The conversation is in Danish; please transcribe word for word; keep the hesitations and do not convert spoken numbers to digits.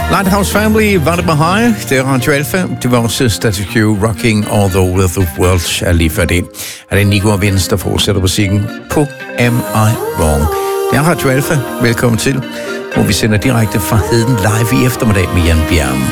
Lighthouse Family var det Bahai. Det er Radio Alfa. Det var også Status Quo, Rocking All The Over The World er lige før det. Er det Nico og Vince, der fortsætter musikken på Am I Wrong? Det er Radio Alfa. Velkommen til, hvor vi sender direkte fra Heden live i eftermiddag med Jan Bjerg.